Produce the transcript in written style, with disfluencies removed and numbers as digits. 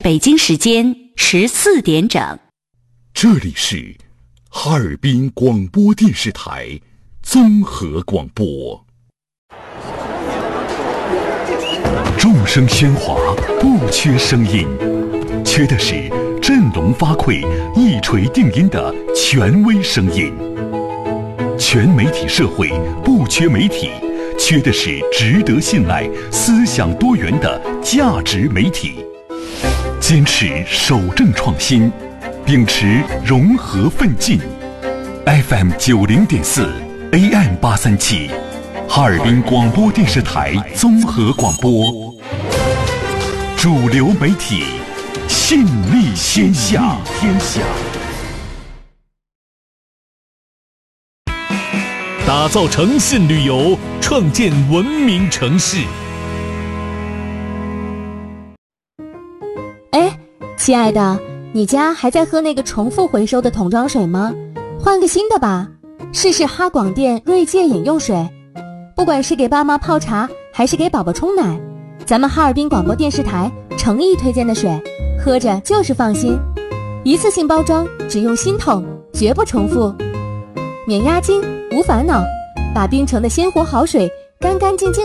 北京时间14点整。 这里是哈尔滨广播电视台综合广播。众声喧哗，不缺声音，缺的是振聋发聩、一锤定音的权威声音。全媒体社会不缺媒体，缺的是值得信赖、思想多元的价值媒体。坚持守正创新，秉持融合奋进。FM 90.4 AM 837，哈尔滨广播电视台综合广播。主流媒体，信力天下。 打造诚信旅游，创建文明城市。 哎，亲爱的，你家还在喝那个重复回收的桶装水吗？换个新的吧，试试哈广电锐界饮用水。不管是给爸妈泡茶，还是给宝宝冲奶，咱们哈尔滨广播电视台诚意推荐的水，喝着就是放心。一次性包装，只用新桶，绝不重复，免押金，无烦恼，把冰城的鲜活好水干干净净